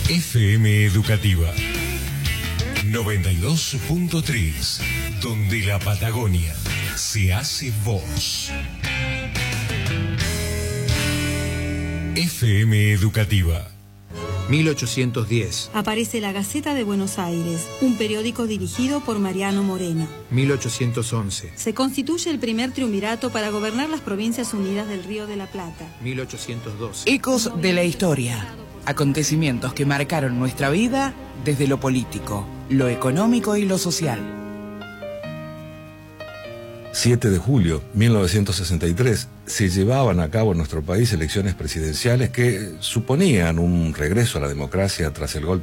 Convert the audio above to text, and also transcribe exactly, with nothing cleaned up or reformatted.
F M Educativa noventa y dos punto tres, donde la Patagonia se hace voz. F M Educativa. mil ochocientos diez. Aparece la Gaceta de Buenos Aires, un periódico dirigido por Mariano Moreno. mil ochocientos once. Se constituye el primer triunvirato para gobernar las Provincias Unidas del Río de la Plata. mil ochocientos doce. Ecos de la historia. Acontecimientos que marcaron nuestra vida desde lo político, lo económico y lo social. siete de julio de mil novecientos sesenta y tres se llevaban a cabo en nuestro país elecciones presidenciales que suponían un regreso a la democracia tras el golpe